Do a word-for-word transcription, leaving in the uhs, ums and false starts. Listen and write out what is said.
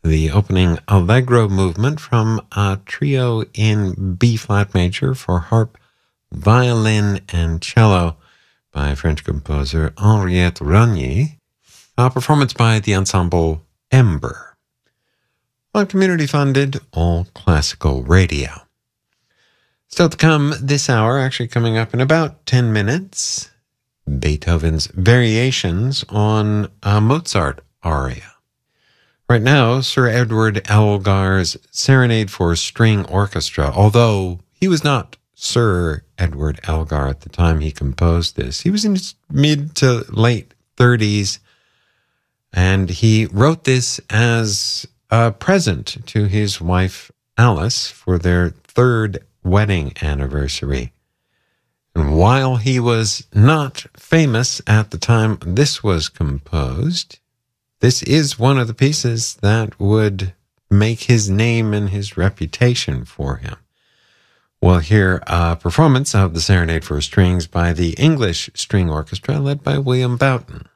the opening Allegro movement from a trio in B-flat major for harp, violin, and cello by French composer Henriette Rognier, a performance by the ensemble Ember, on community-funded all classical radio. Still to come this hour, actually coming up in about ten minutes, Beethoven's variations on a Mozart aria. Right now, Sir Edward Elgar's Serenade for String Orchestra, although he was not Sir Edward Elgar at the time he composed this. He was in his mid to late thirties, and he wrote this as a present to his wife Alice for their third wedding anniversary. And while he was not famous at the time this was composed, this is one of the pieces that would make his name and his reputation for him. We'll hear a performance of the Serenade for Strings by the English String Orchestra led by William Boughton.